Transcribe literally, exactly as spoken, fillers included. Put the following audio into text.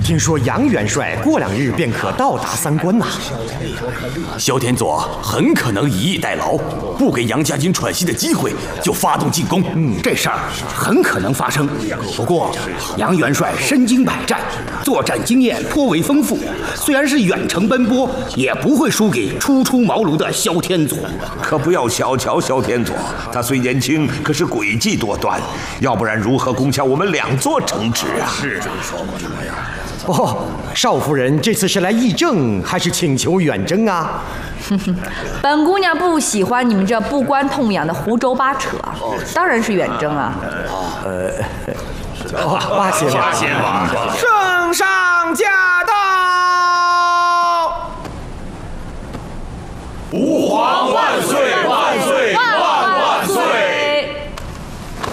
听说杨元帅过两日便可到达三关呐、啊。 萧天佐很可能以逸待劳，不给杨家军喘息的机会，就发动进攻。 嗯，这事儿很可能发生。不过，杨元帅身经百战，作战经验颇为丰富，虽然是远程奔波，也不会输给初出茅庐的萧天佐。 可不要小瞧萧天佐，他虽年轻，可是诡计多端，要不然如何攻下我们两座城池啊？ 是这么说过的呀。 哦，少夫人这次是来议政，还是请求远征啊？ 本姑娘不喜欢你们这不关痛痒的胡诌八扯，当然是远征啊。 呃，哦，八仙八仙王， 圣上驾到！ 吾皇万岁！